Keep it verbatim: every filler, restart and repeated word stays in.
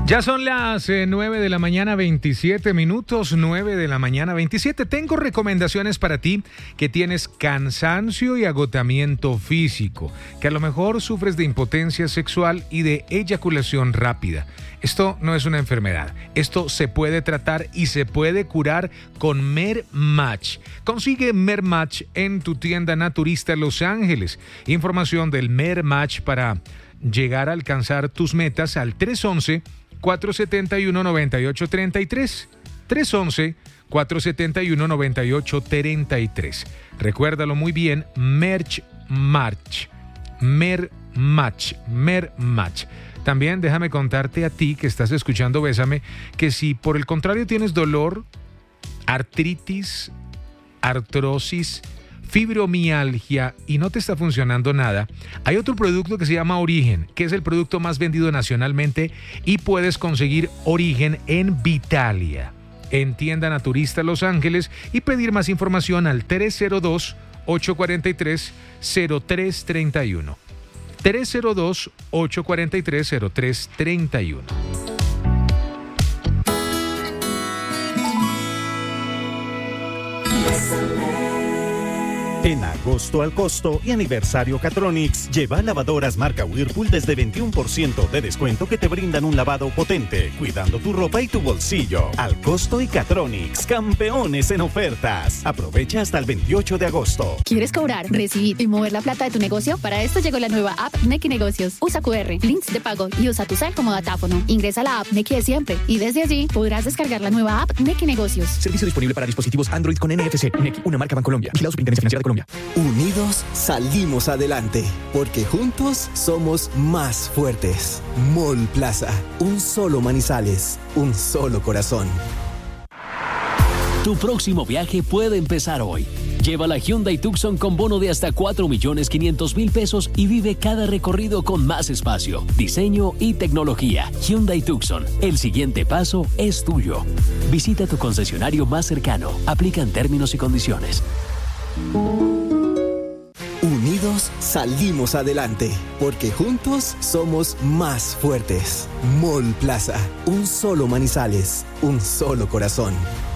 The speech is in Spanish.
Ya son las eh, nueve de la mañana, veintisiete minutos, nueve de la mañana, veintisiete. Tengo recomendaciones para ti que tienes cansancio y agotamiento físico, que a lo mejor sufres de impotencia sexual y de eyaculación rápida. Esto no es una enfermedad. Esto se puede tratar y se puede curar con Mermatch. Consigue Mermatch en tu tienda naturista Los Ángeles. Información del Mermatch para llegar a alcanzar tus metas al tres once, cuatro siete uno, nueve ocho tres tres. tres once, cuatro siete uno, nueve ocho tres tres. Recuérdalo muy bien, Mermatch. Mermatch. Mermatch. También déjame contarte a ti que estás escuchando Bésame, que si por el contrario tienes dolor, artritis, artrosis, fibromialgia y no te está funcionando nada, hay otro producto que se llama Origen, que es el producto más vendido nacionalmente y puedes conseguir Origen en Vitalia, en tienda naturista Los Ángeles, y pedir más información al tres cero dos, ocho cuatro tres, cero tres tres uno. tres cero dos, ocho cuatro tres, cero tres tres uno. En agosto al costo y aniversario Catronics, lleva lavadoras marca Whirlpool desde veintiuno por ciento de descuento que te brindan un lavado potente, cuidando tu ropa y tu bolsillo. Al costo y Catronics, campeones en ofertas. Aprovecha hasta el veintiocho de agosto. ¿Quieres cobrar, recibir y mover la plata de tu negocio? Para esto llegó la nueva app Nequi Negocios. Usa cu erre, links de pago y usa tu cel como datáfono. Ingresa a la app Nequi de siempre y desde allí podrás descargar la nueva app Nequi Negocios. Servicio disponible para dispositivos Android con N F C. Nequi, una marca Bancolombia. Vigilado Superintendencia Financiera de Colombia. Unidos salimos adelante, porque juntos somos más fuertes. Mall Plaza, un solo Manizales, un solo corazón. Tu próximo viaje puede empezar hoy. Lleva la Hyundai Tucson con bono de hasta cuatro millones quinientos mil pesos y vive cada recorrido con más espacio, diseño y tecnología. Hyundai Tucson, el siguiente paso es tuyo. Visita tu concesionario más cercano. Aplican términos y condiciones. Unidos salimos adelante, porque juntos somos más fuertes. Mall Plaza, un solo Manizales, un solo corazón.